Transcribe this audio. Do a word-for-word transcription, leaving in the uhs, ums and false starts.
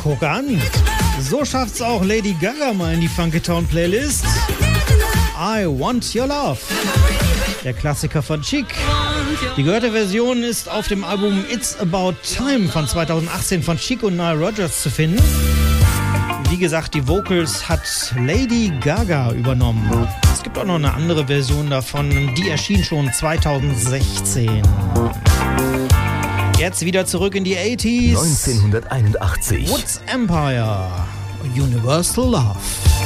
Guck an. So schafft's auch Lady Gaga mal in die Funky-Town-Playlist. I Want Your Love. Der Klassiker von Chic. Die gehörte Version ist auf dem Album It's About Time von zweitausendachtzehn von Chic und Nile Rodgers zu finden. Wie gesagt, die Vocals hat Lady Gaga übernommen. Es gibt auch noch eine andere Version davon, die erschien schon zweitausendsechzehn. Jetzt wieder zurück in die achtziger. neunzehnhunderteinundachtzig. Woods Empire. Universal Love.